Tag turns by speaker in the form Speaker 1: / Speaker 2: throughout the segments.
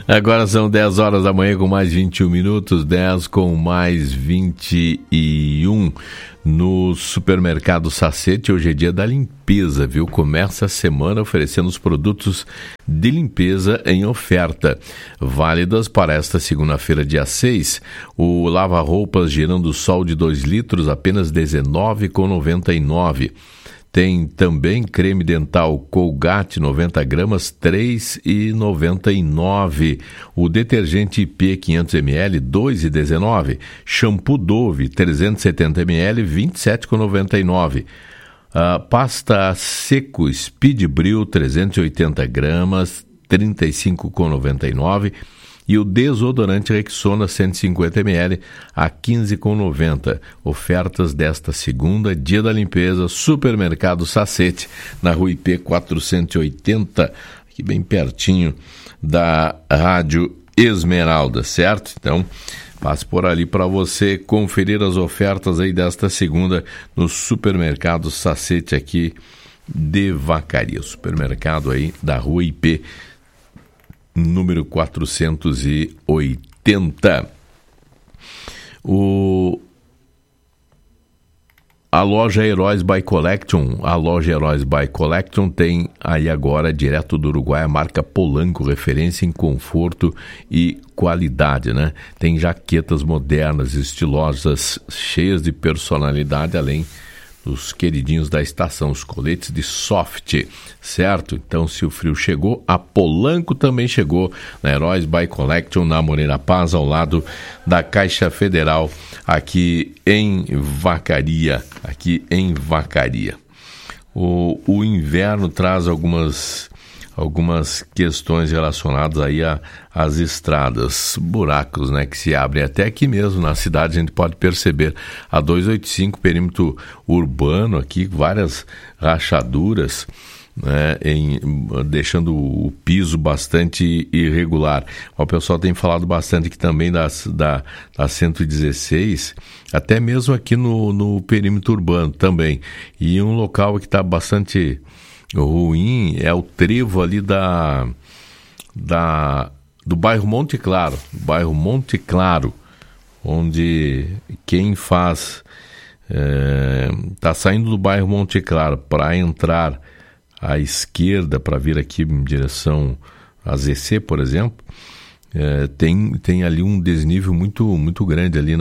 Speaker 1: Agora são 10 horas da manhã com mais 21 minutos, 10 com mais 21 no Supermercado Sacete. Hoje é dia da limpeza, viu? Começa a semana oferecendo os produtos de limpeza em oferta. Válidas para esta segunda-feira, dia 6, o lava-roupas Girando Sol de 2 litros, apenas R$ 19,99. Tem também creme dental Colgate 90 gramas, R$ 3,99. O detergente IP 500 ml, R$ 2,19. Shampoo Dove 370 ml, R$ 27,99. Pasta seco Speed Bril 380 gramas, R$ 35,99. E o desodorante Rexona 150 ml a R$ 15,90. Ofertas desta segunda, dia da limpeza, Supermercado Sacete, na Rua IP 480, aqui bem pertinho da Rádio Esmeralda, certo? Então, passe por ali para você conferir as ofertas aí desta segunda no Supermercado Sacete aqui de Vacaria. Supermercado aí da Rua IP número 480. A loja Heróis by Collection, tem aí agora, direto do Uruguai, a marca Polanco, referência em conforto e qualidade, né? Tem jaquetas modernas, estilosas, cheias de personalidade, além dos queridinhos da estação, os coletes de soft, certo? Então, se o frio chegou, a Polanco também chegou, na Heróis by Collection, na Moreira Paz, ao lado da Caixa Federal, aqui em Vacaria. O inverno traz algumas questões relacionadas aí às estradas, buracos, né, que se abrem até aqui mesmo na cidade. A gente pode perceber a 285, perímetro urbano aqui, várias rachaduras, né, deixando o piso bastante irregular. O pessoal tem falado bastante aqui também da 116, até mesmo aqui no perímetro urbano também. E um local que está bastante ruim é o trevo ali do bairro Monte Claro, onde quem faz está saindo do bairro Monte Claro para entrar à esquerda, para vir aqui em direção a ZC, por exemplo, tem ali um desnível muito, muito grande ali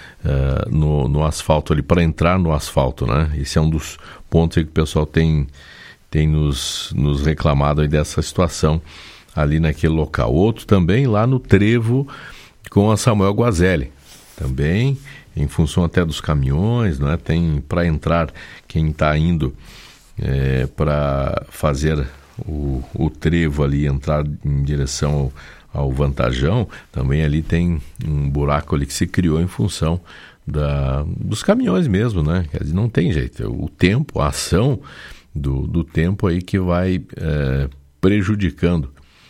Speaker 1: no asfalto, ali para entrar no asfalto, né? Esse é um dos pontos aí que o pessoal tem nos reclamado aí dessa situação ali naquele local. Outro também lá no trevo com a Samuel Guazelli, também em função até dos caminhões, né? Tem para entrar quem está indo para fazer o trevo ali, entrar em direção ao Vantajão, também ali tem um buraco ali que se criou em função dos caminhões mesmo, né? Quer dizer, não tem jeito, o tempo, a ação do tempo aí que vai prejudicando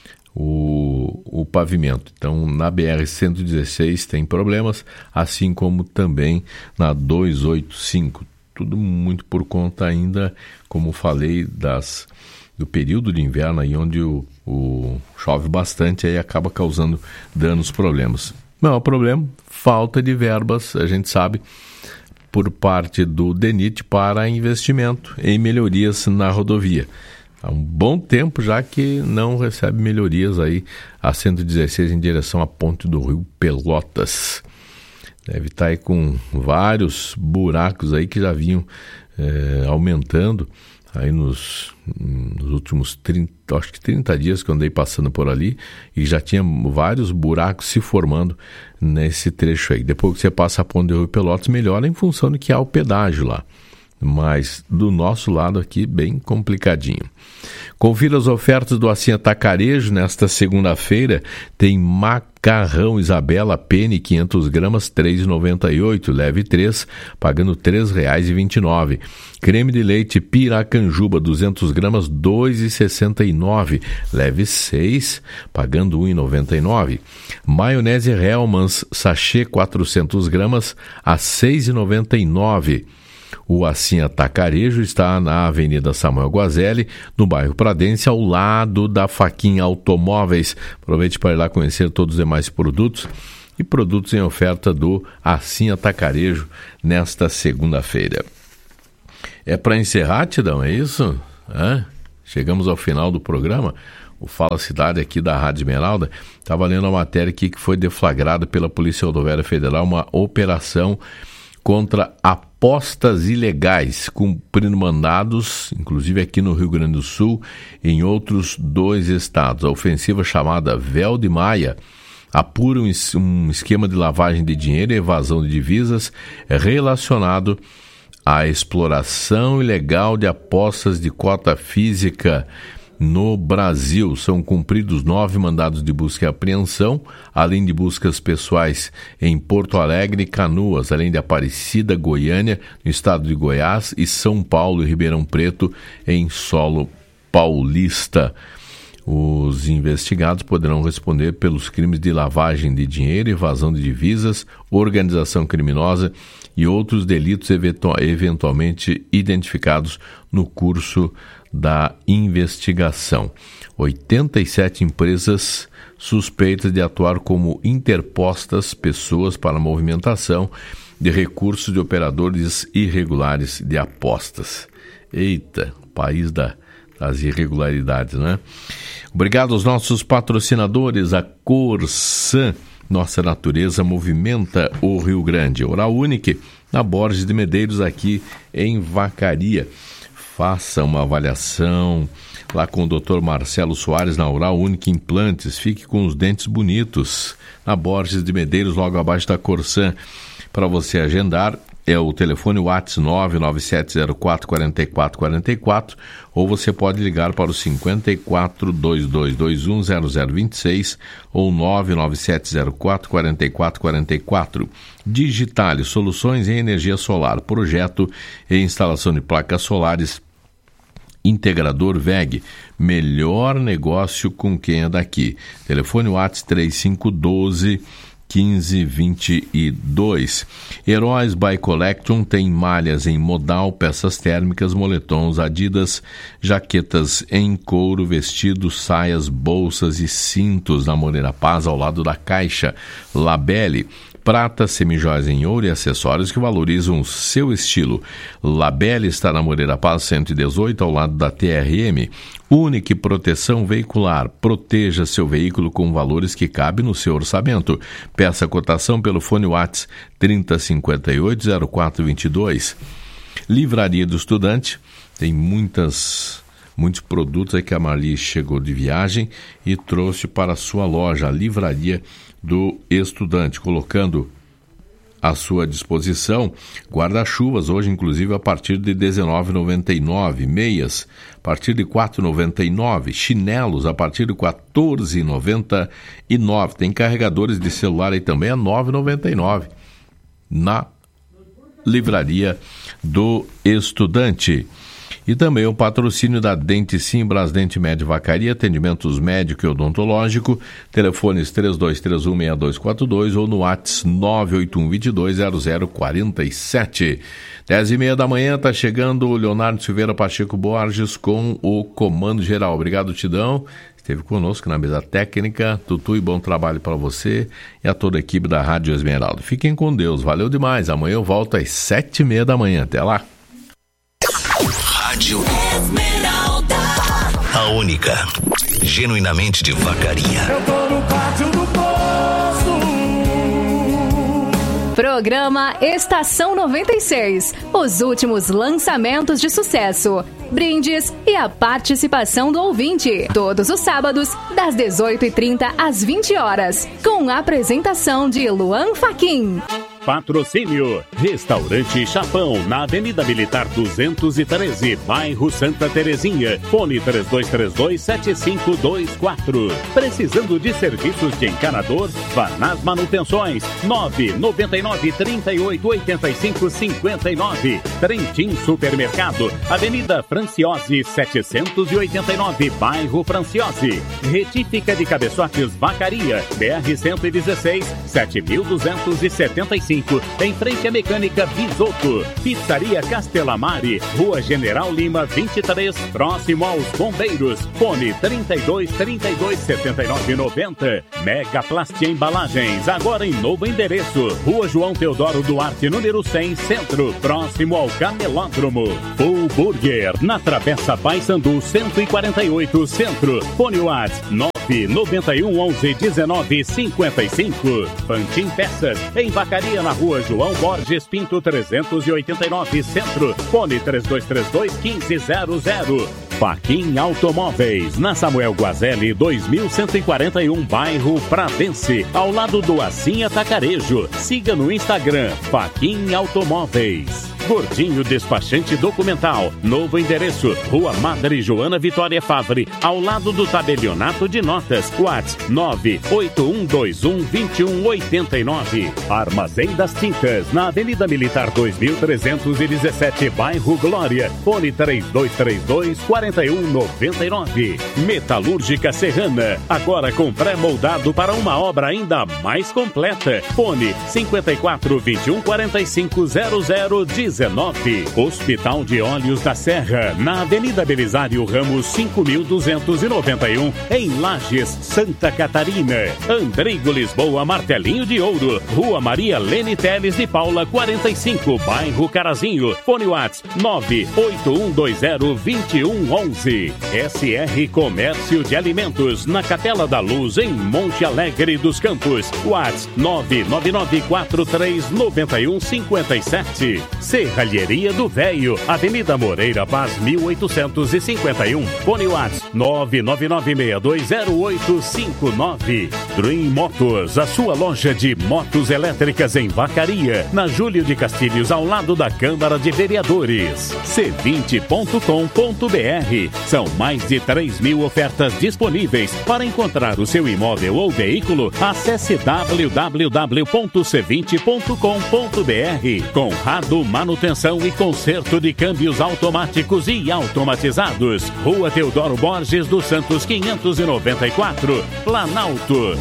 Speaker 1: o pavimento. Então, na BR-116 tem problemas, assim como também na 285. Tudo muito por conta ainda, como falei, do período de inverno aí onde chove bastante, aí acaba causando danos, problemas. Não é um problema, falta de verbas, a gente sabe, por parte do DENIT para investimento em melhorias na rodovia. Há um bom tempo já que não recebe melhorias aí a 116 em direção à Ponte do Rio Pelotas. Deve estar aí com vários buracos aí que já vinham aumentando aí nos últimos 30 dias que eu andei passando por ali, e já tinha vários buracos se formando nesse trecho aí. Depois que você passa a Ponte do Rio Pelotas, melhora em função de que há o pedágio lá. Mas do nosso lado aqui, bem complicadinho. Confira as ofertas do Assim Atacarejo. Nesta segunda-feira tem macarrão Isabela Penne 500 gramas, R$ 3,98. Leve 3, pagando R$ 3,29. Creme de leite Piracanjuba 200 gramas, R$ 2,69. Leve 6, pagando R$ 1,99. Maionese Hellmann's sachê 400 gramas a R$ 6,99. O Assim Atacarejo está na Avenida Samuel Guazelli, no bairro Pradense, ao lado da Faquin Automóveis. Aproveite para ir lá conhecer todos os demais produtos e produtos em oferta do Assim Atacarejo nesta segunda-feira. É para encerrar, Tidão, é isso? Chegamos ao final do programa. O Fala Cidade aqui da Rádio Esmeralda. Estava lendo a matéria aqui que foi deflagrada pela Polícia Rodoviária Federal uma operação contra apostas ilegais, cumprindo mandados, inclusive aqui no Rio Grande do Sul, em outros 2 estados. A ofensiva chamada Véu de Maia apura um esquema de lavagem de dinheiro e evasão de divisas relacionado à exploração ilegal de apostas de cota física no Brasil. São cumpridos 9 mandados de busca e apreensão, além de buscas pessoais em Porto Alegre e Canoas, além de Aparecida, Goiânia, no estado de Goiás, e São Paulo e Ribeirão Preto, em solo paulista. Os investigados poderão responder pelos crimes de lavagem de dinheiro, evasão de divisas, organização criminosa e outros delitos eventualmente identificados no curso da investigação. 87 empresas suspeitas de atuar como interpostas pessoas para a movimentação de recursos de operadores irregulares de apostas. Eita, país das irregularidades, né? Obrigado aos nossos patrocinadores, a Corsan. Nossa natureza movimenta o Rio Grande. Oral Unique, na Borges de Medeiros, aqui em Vacaria. Faça uma avaliação lá com o Dr. Marcelo Soares na Oral Unique Implantes. Fique com os dentes bonitos na Borges de Medeiros, logo abaixo da Corsan. Para você agendar, é o telefone WhatsApp 997044444 ou você pode ligar para o 5422210026 ou 997044444. Digitale Soluções em Energia Solar, projeto e instalação de placas solares. Integrador VEG, melhor negócio com quem é daqui. Telefone WhatsApp 3512-1522. Heróis by Collection tem malhas em modal, peças térmicas, moletons, adidas, jaquetas em couro, vestidos, saias, bolsas e cintos na Moreira Paz, ao lado da Caixa. Labelle, prata, semijóias em ouro e acessórios que valorizam o seu estilo. Labelle está na Moreira Paz 118, ao lado da TRM. Unique Proteção Veicular. Proteja seu veículo com valores que cabem no seu orçamento. Peça cotação pelo fone WhatsApp 3058-0422. Livraria do Estudante. Tem muitos produtos aí que a Marli chegou de viagem e trouxe para a sua loja, a Livraria do Estudante, colocando à sua disposição guarda-chuvas, hoje inclusive a partir de R$19,99, meias a partir de R$4,99, chinelos a partir de R$14,99, tem carregadores de celular aí também a R$9,99 na Livraria do Estudante. E também o patrocínio da Dente Sim, Brasdente Médio Vacaria, atendimentos médico e odontológico, telefones 3231-6242 ou no WhatsApp 981220047. 10h30 da manhã, está chegando o Leonardo Silveira Pacheco Borges com o Comando Geral. Obrigado, Tidão. Esteve conosco na mesa técnica. Tutu, e bom trabalho para você e a toda a equipe da Rádio Esmeralda. Fiquem com Deus, valeu demais. Amanhã eu volto às 7h30 da manhã. Até lá.
Speaker 2: Rádio Esmeralda, a única, genuinamente de Vacaria.
Speaker 3: Eu tô no pátio do poço.
Speaker 4: Programa Estação 96. Os últimos lançamentos de sucesso, brindes e a participação do ouvinte. Todos os sábados, das 18h30 às 20 horas. Com a apresentação de Luan Faquin.
Speaker 5: Patrocínio Restaurante Chapão, na Avenida Militar 213, bairro Santa Terezinha. Fone 3232-7524. Precisando de serviços de encanador? Vá nas manutenções. 999-3885-59. Trentin Supermercado, Avenida Franciose 789, bairro Franciose. Retífica de cabeçotes Vacaria, BR-116, 7275. 55, em frente à Mecânica Bisotto. Pizzaria Castelamari, Rua General Lima 23, próximo aos Bombeiros. Fone 32 32 79 90. Mega Plast Embalagens, agora em novo endereço. Rua João Teodoro Duarte, número 100, Centro, próximo ao Camelódromo. Full Burger, na Travessa Paissandu 148, Centro. Fone WhatsApp 991 11 19 55. Pantin Peças, em Vacaria, na Rua João Borges Pinto 389, Centro. Fone 3232 1500. Faquin Automóveis, na Samuel Guazelli 2141, bairro Pratense, ao lado do Assim Atacarejo. Siga no Instagram, Faquin Automóveis. Gordinho Despachante Documental, novo endereço, Rua Madre Joana Vitória Favre, ao lado do Tabelionato de Notas. WhatsApp 981212189. Armazém das Tintas, na Avenida Militar 2317, bairro Glória. Fone 3232 4199. Metalúrgica Serrana, agora com pré-moldado para uma obra ainda mais completa. Fone 54 21 45 0019. Hospital de Olhos da Serra, na Avenida Belisário Ramos 5291, em Lages, Santa Catarina. Andrigo Lisboa, Martelinho de Ouro, Rua Maria Lene Teles de Paula 45, bairro Carazinho. Fone WhatsApp 981202111. SR Comércio de Alimentos, na Capela da Luz, em Monte Alegre dos Campos. WhatsApp 999439157. Serralheria do Véio, Avenida Moreira Paz 1851. Fone WhatsApp 999620859. Dream Motors, a sua loja de motos elétricas em Vacaria, na Júlio de Castilhos, ao lado da Câmara de Vereadores. C20.com.br. São mais de 3.000 ofertas disponíveis. Para encontrar o seu imóvel ou veículo, acesse www.c20.com.br. Conrado Manutenção e conserto de câmbios automáticos e automatizados. Rua Teodoro Borges dos Santos 594, Planalto.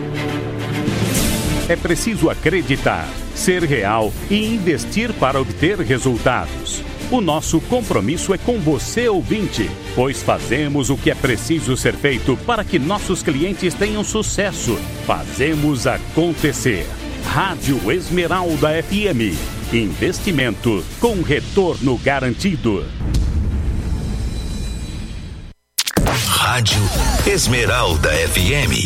Speaker 5: É preciso acreditar, ser real e investir para obter resultados. O nosso compromisso é com você, ouvinte, pois fazemos o que é preciso ser feito para que nossos clientes tenham sucesso. Fazemos acontecer. Rádio Esmeralda FM. Investimento com retorno garantido.
Speaker 2: Rádio Esmeralda FM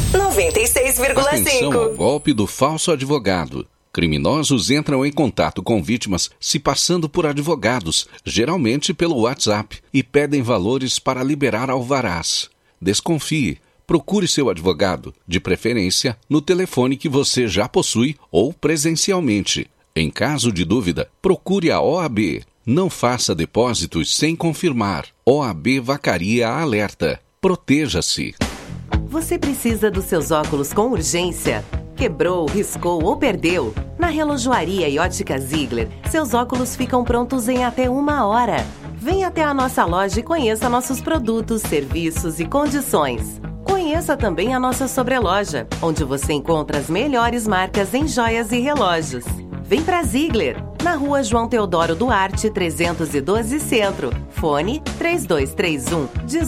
Speaker 6: 96,5.
Speaker 7: Atenção ao golpe do falso advogado. Criminosos entram em contato com vítimas se passando por advogados, geralmente pelo WhatsApp, e pedem valores para liberar alvarás. Desconfie. Procure seu advogado, de preferência no telefone que você já possui ou presencialmente. Em caso de dúvida, procure a OAB. Não faça depósitos sem confirmar. OAB Vacaria alerta. Proteja-se.
Speaker 6: Você precisa dos seus óculos com urgência? Quebrou, riscou ou perdeu? Na Relojoaria e Ótica Ziegler, seus óculos ficam prontos em até 1 hora. Venha até a nossa loja e conheça nossos produtos, serviços e condições. Conheça também a nossa sobreloja, onde você encontra as melhores marcas em joias e relógios. Vem pra Ziegler, na Rua João Teodoro Duarte, 312 Centro. Fone 3231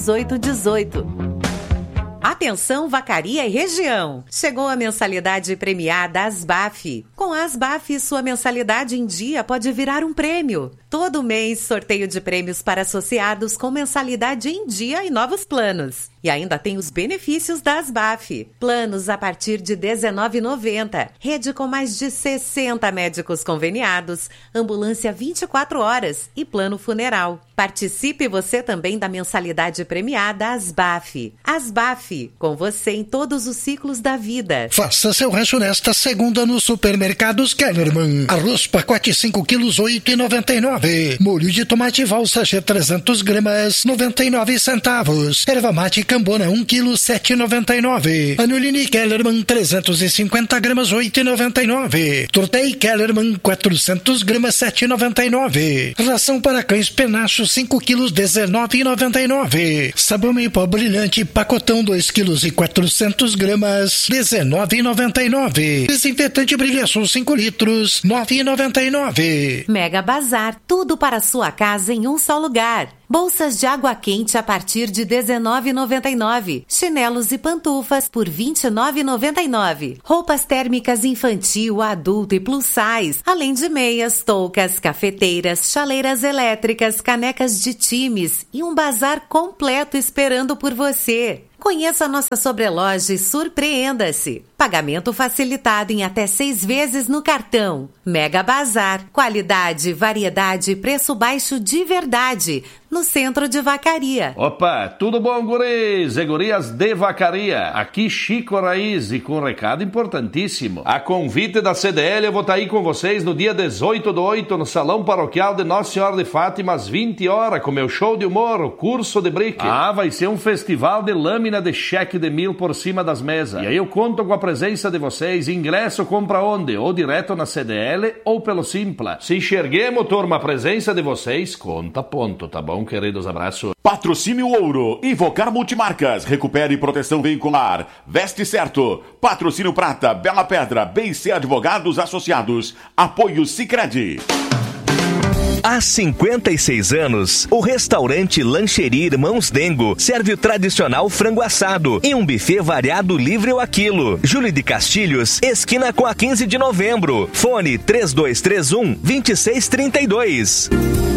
Speaker 6: 1818. Atenção, Vacaria e região! Chegou a mensalidade premiada Asbaf. Com a Asbaf, sua mensalidade em dia pode virar um prêmio. Todo mês, sorteio de prêmios para associados com mensalidade em dia e novos planos. E ainda tem os benefícios da Asbaf. Planos a partir de R$19,90. Rede com mais de 60 médicos conveniados. Ambulância 24 horas e plano funeral. Participe você também da mensalidade premiada Asbaf. Asbaf, com você em todos os ciclos da vida.
Speaker 8: Faça seu rancho nesta segunda nos supermercados Kellerman. Arroz pacote 5 quilos, R$8,99. Molho de tomate valsa G 300 gramas, 99 centavos. Erva mate Cambona 1 quilo, R$7,99. Anolini Kellerman 350 gramas, R$8,99. Tortei Kellerman 400 gramas, R$7,99. Ração para cães Penacho 5 quilos, R$19,99. Sabão em pó brilhante pacotão 2 quilos, quilos e 400 gramas, R$19,99. Desinfetante Brilhaçul 5 litros, R$9,99.
Speaker 6: Mega Bazar, tudo para sua casa em um só lugar. Bolsas de água quente a partir de R$19,99. Chinelos e pantufas por R$29,99. Roupas térmicas infantil, adulto e plus size, além de meias, toucas, cafeteiras, chaleiras elétricas, canecas de times e um bazar completo esperando por você. Conheça a nossa sobreloja e surpreenda-se. Pagamento facilitado em até 6 vezes no cartão. Mega Bazar. Qualidade, variedade e preço baixo de verdade. No centro de Vacaria.
Speaker 9: Opa, tudo bom, guris e gurias de Vacaria? Aqui Chico Raiz e com um recado importantíssimo. A convite da CDL eu vou estar aí com vocês no dia 18/8 no Salão Paroquial de Nossa Senhora de Fátima às 20 horas com meu show de humor, o curso de brick. Vai ser um festival de lâmina de cheque de 1.000 por cima das mesas. E aí eu conto com a presença de vocês. Ingresso compra onde? Ou direto na CDL ou pelo Simpla. Se enxerguemos, turma, a presença de vocês, conta ponto, tá bom, queridos? Abraço.
Speaker 10: Patrocínio Ouro, Invocar Multimarcas, recupere proteção veicular, veste certo. Patrocínio Prata, Bela Pedra, BC Advogados Associados, apoio Sicredi.
Speaker 11: Há 56 anos, o restaurante Lancheria Irmãos Dengo serve o tradicional frango assado e um buffet variado livre ao quilo. Júlio de Castilhos, esquina com a 15 de novembro. Fone 3231-2632.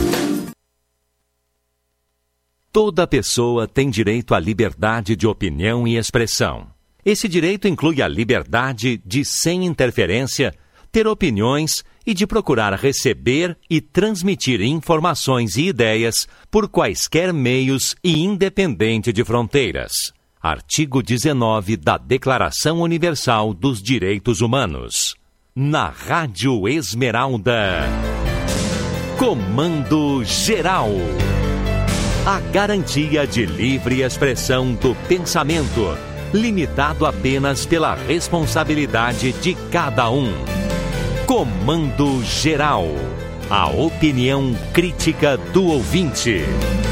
Speaker 12: Toda pessoa tem direito à liberdade de opinião e expressão. Esse direito inclui a liberdade de, sem interferência, ter opiniões e de procurar receber e transmitir informações e ideias por quaisquer meios e independente de fronteiras. Artigo 19 da Declaração Universal dos Direitos Humanos. Na Rádio Esmeralda. Comando Geral. A garantia de livre expressão do pensamento, limitado apenas pela responsabilidade de cada um. Comando Geral. A opinião crítica do ouvinte.